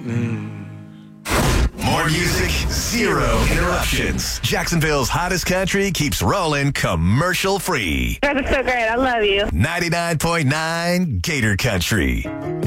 More music, zero interruptions. Jacksonville's hottest country keeps rolling commercial free. You guys are so great. I love you. 99.9 Gator Country.